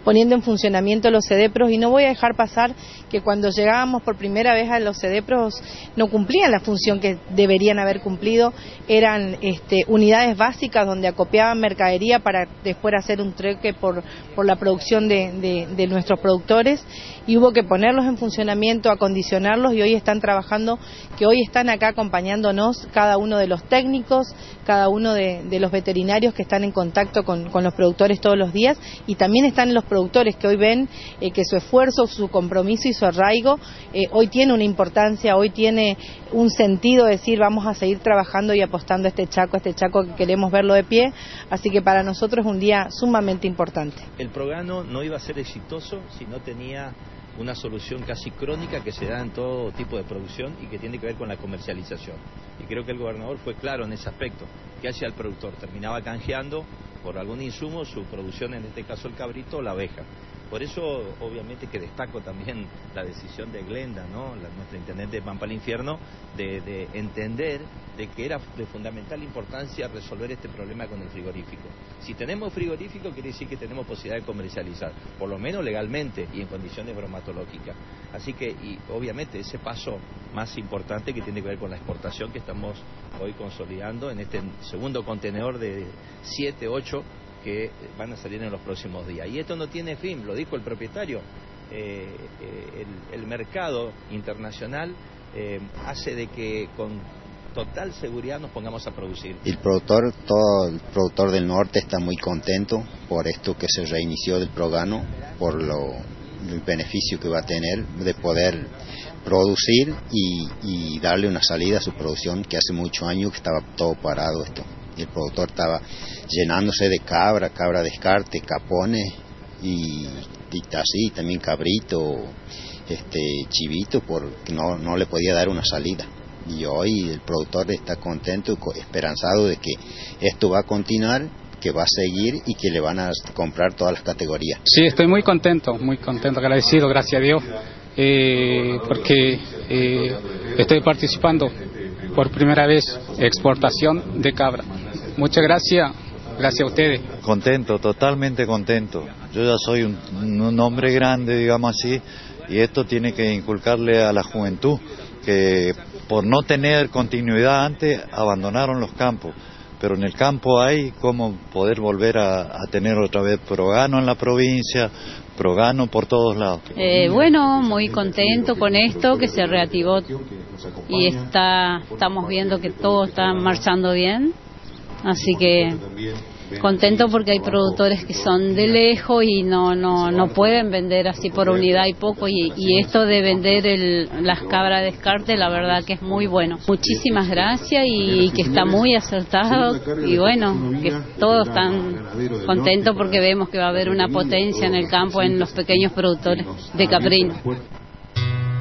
poniendo en funcionamiento los CEDEPROS, y no voy a dejar pasar que cuando llegábamos por primera vez a los CEDEPROS no cumplían la función que deberían haber cumplido. Eran unidades básicas donde acopiaban mercadería para después hacer un trueque por la producción de nuestros productores, y hubo que ponerlos en funcionamiento, acondicionarlos, y hoy están trabajando, que hoy están acá acompañándonos cada uno de los técnicos, cada uno de los veterinarios que están en contacto con los productores todos los días, y también están los productores que hoy ven que su esfuerzo, su compromiso y su arraigo hoy tiene una importancia, hoy tiene un sentido, decir vamos a seguir trabajando y apostando a este Chaco que queremos verlo de pie, así que para nosotros es un día sumamente importante. El programa no iba a ser exitoso si no tenía una solución casi crónica que se da en todo tipo de producción y que tiene que ver con la comercialización. Y creo que el gobernador fue claro en ese aspecto. ¿Qué hacía el productor? Terminaba canjeando por algún insumo su producción, en este caso el cabrito o la abeja. Por eso, obviamente, que destaco también la decisión de Glenda, ¿no? Nuestra intendente de Pampa al Infierno, de entender de que era de fundamental importancia resolver este problema con el frigorífico. Si tenemos frigorífico, quiere decir que tenemos posibilidad de comercializar, por lo menos legalmente y en condiciones bromatológicas. Así que, y obviamente, ese paso más importante que tiene que ver con la exportación que estamos hoy consolidando en este segundo contenedor de 7, 8 que van a salir en los próximos días. Y esto no tiene fin, lo dijo el propietario. El mercado internacional hace de que con total seguridad nos pongamos a producir. Todo el productor del norte está muy contento por esto que se reinició del programa, por el beneficio que va a tener de poder producir y darle una salida a su producción, que hace muchos años que estaba todo parado esto. Y el productor estaba llenándose de cabra descarte, capones y así, también cabrito, chivito, porque no le podía dar una salida. Y hoy el productor está contento y esperanzado de que esto va a continuar, que va a seguir y que le van a comprar todas las categorías. Sí, estoy muy contento, agradecido, gracias a Dios, porque estoy participando por primera vez exportación de cabra. Muchas gracias a ustedes. Contento, totalmente contento. Yo ya soy un hombre grande, digamos así, y esto tiene que inculcarle a la juventud que por no tener continuidad antes abandonaron los campos, pero en el campo hay cómo poder volver a tener otra vez Progano en la provincia, Progano por todos lados. Bueno, muy contento con esto, que se reactivó y estamos viendo que todo está marchando bien, así que contento porque hay productores que son de lejos y no pueden vender así por unidad y poco, y esto de vender las cabras de descarte, la verdad que es muy bueno. Muchísimas gracias y que está muy acertado, y bueno, que todos están contentos porque vemos que va a haber una potencia en el campo en los pequeños productores de caprino.